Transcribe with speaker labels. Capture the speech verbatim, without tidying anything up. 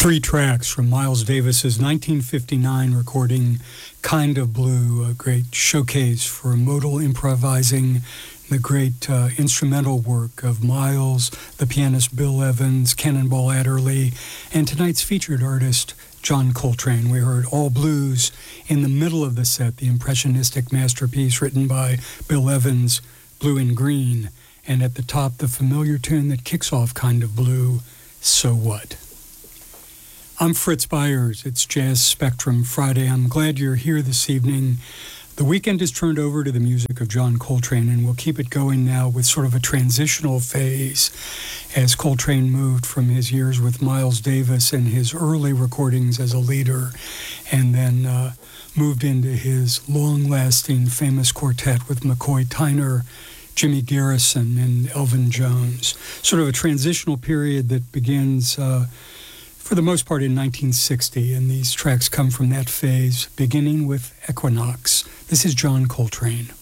Speaker 1: Three tracks from Miles Davis's nineteen fifty-nine recording Kind of Blue, a great showcase for modal improvising, the great uh, instrumental work of Miles, the pianist Bill Evans, Cannonball Adderley, and tonight's featured artist John Coltrane. We heard All Blues in the middle of the set, the impressionistic masterpiece written by Bill Evans, Blue and Green, and at the top the familiar tune that kicks off Kind of Blue, So What? I'm Fritz Byers. It's Jazz Spectrum Friday. I'm glad you're here this evening. The weekend is turned over to the music of John Coltrane, and we'll keep it going now with sort of a transitional phase as Coltrane moved from his years with Miles Davis and his early recordings as a leader, and then uh, moved into his long-lasting famous quartet with McCoy Tyner, Jimmy Garrison, and Elvin Jones. Sort of a transitional period that begins uh, for the most part in nineteen sixty, and these tracks come from that phase, beginning with Equinox. This is John Coltrane.